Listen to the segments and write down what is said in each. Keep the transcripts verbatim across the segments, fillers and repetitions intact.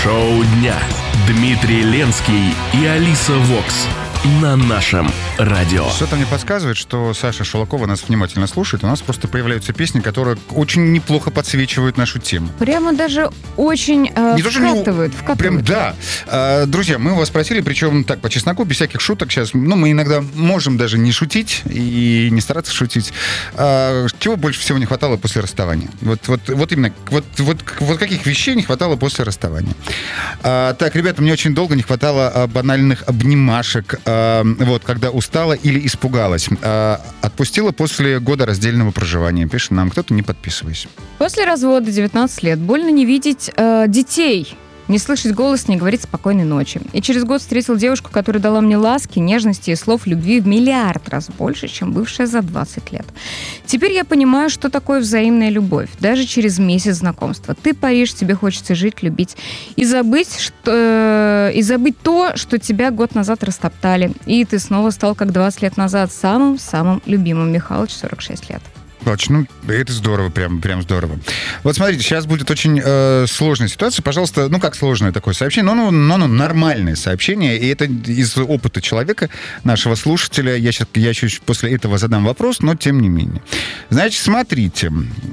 Шоу дня. Дмитрий Ленский и Алиса Вокс на нашем радио. Что-то мне подсказывает, что Саша Шулакова нас внимательно слушает. У нас просто появляются песни, которые очень неплохо подсвечивают нашу тему. Прямо даже очень э, не вкатывают, не, вкатывают. Прям, да. А, друзья, мы вас спросили, причем так, по чесноку, без всяких шуток сейчас. Ну, мы иногда можем даже не шутить и не стараться шутить. А, чего больше всего не хватало после расставания? Вот, вот, вот именно, вот, вот, вот каких вещей не хватало после расставания? А, так, ребята, мне очень долго не хватало а, банальных обнимашек, а, вот, когда устала или испугалась. А, отпустила после года раздельного проживания. Пишет нам кто-то, не подписывайся. После развода девятнадцать лет больно не видеть э, детей, не слышать голос, не говорить спокойной ночи. И через год встретил девушку, которая дала мне ласки, нежности и слов любви в миллиард раз больше, чем бывшая за двадцать лет. Теперь я понимаю, что такое взаимная любовь. Даже через месяц знакомства. Ты паришь, тебе хочется жить, любить. И забыть, что, и забыть то, что тебя год назад растоптали. И ты снова стал, как двадцать лет назад, самым-самым любимым. Михалыч, сорок шесть лет. Ну, это здорово, прям, прям здорово. Вот смотрите, сейчас будет очень э, сложная ситуация. Пожалуйста, ну как сложное такое сообщение, но, но, но нормальное сообщение. И это из опыта человека, нашего слушателя. Я сейчас я чуть после этого задам вопрос, но тем не менее. Значит, смотрите.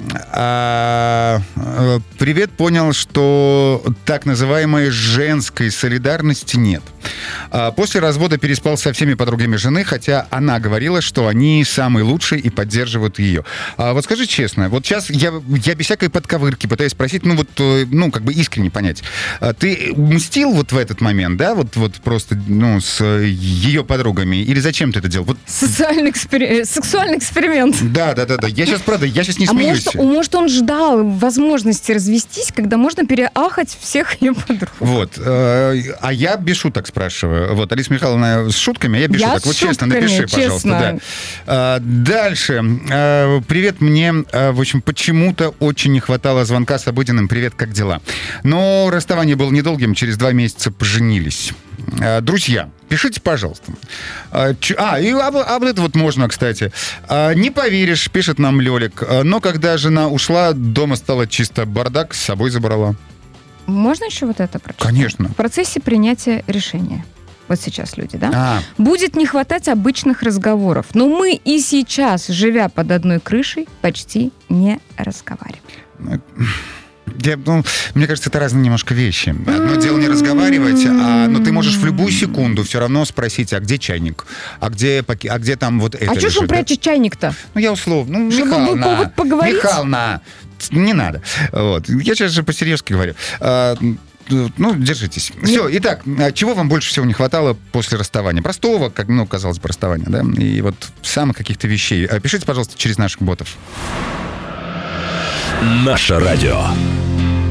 А, а, привет, понял, что так называемой женской солидарности нет. А, после развода переспал со всеми подругами жены, хотя она говорила, что они самые лучшие и поддерживают ее. А вот скажи честно, вот сейчас я, я без всякой подковырки пытаюсь спросить, ну вот, ну как бы искренне понять. Ты мстил вот в этот момент, да, вот, вот просто, ну, с ее подругами, или зачем ты это делал? Вот... Социальный экспери... Сексуальный эксперимент. Да, да, да, да. Я сейчас, правда, я сейчас не а смеюсь. Может, может, он ждал возможности развестись, когда можно переахать всех ее подруг. Вот. А я без шуток спрашиваю. Вот, Алиса Михайловна с шутками, а я без я шуток. Вот шутками, честно, напиши, честно. пожалуйста. Да. Дальше. Привет, мне, в общем, почему-то очень не хватало звонка с обыденным «Привет, как дела?». Но расставание было недолгим, через два месяца поженились. Друзья, пишите, пожалуйста. А, и об, об этом вот можно, кстати. Не поверишь, пишет нам Лёлик, но когда жена ушла, дома стало чисто бардак, с собой забрала. Можно еще вот это прочитать? Конечно. В процессе принятия решения. Вот сейчас люди, да? А. Будет не хватать обычных разговоров. Но мы и сейчас, живя под одной крышей, почти не разговариваем. Я, ну, мне кажется, это разные немножко вещи. Одно дело не разговаривать, а, но ты можешь в любую секунду все равно спросить, а где чайник? А где, а где там вот это А что ж он да? прячет чайник-то? Ну, я условно. Ну, Чтобы Михайловна, был повод поговорить? Михайловна, не надо. Вот. Я сейчас же по-серьезки говорю. А, ну, держитесь. Все, итак, чего вам больше всего не хватало после расставания? Простого, как, ну, казалось бы, расставания, да? И вот самых каких-то вещей. Пишите, пожалуйста, через наших ботов. Наше радио.